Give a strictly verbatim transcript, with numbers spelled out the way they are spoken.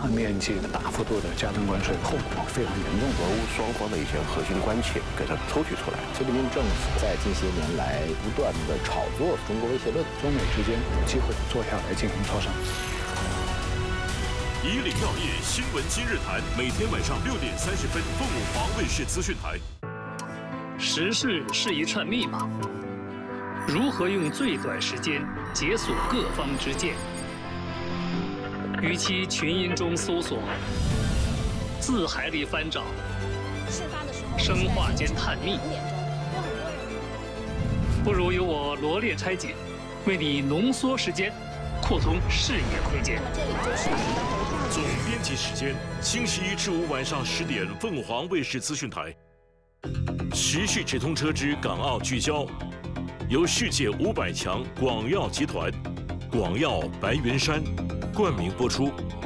大面积、大幅度的加征关税，后果非常严重。 俄乌双方的一些核心关切给它抽取出来。 习近平政府在近些年来不断的炒作中国威胁论， 中美之间有机会坐下来进行磋商。 以领要业新闻今日谈，每天晚上六点三十分，凤凰卫视资讯台。 时事是一串密码，如何用最短时间解锁各方之见？与其群音中搜索，字海里翻找，生化间探秘，不如由我罗列拆解，为你浓缩时间，扩通视野空间。 总编辑时间：星期一至五晚上十点，凤凰卫视资讯台。时事直通车之港澳聚焦，由世界五百强广药集团、广药白云山冠名播出。